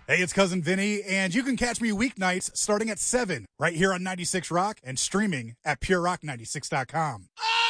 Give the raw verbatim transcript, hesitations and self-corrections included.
Hey, it's Cousin Vinny, and you can catch me weeknights starting at seven right here on ninety-six Rock and streaming at pure rock ninety-six dot com.